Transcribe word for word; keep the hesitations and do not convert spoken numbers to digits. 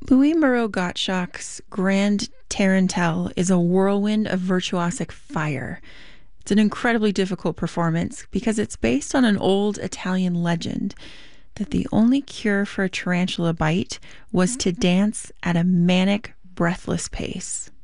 Louis Moreau Gottschalk's Grand Tarantelle is a whirlwind of virtuosic fire. It's an incredibly difficult performance because it's based on an old Italian legend that the only cure for a tarantula bite was to dance at a manic, breathless pace.